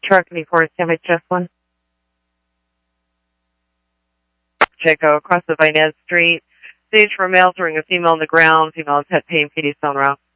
Truck before standby just one. Jaco across the Vinez Street. Stage for male throwing a female on the ground. Female is head pain, PD stone route.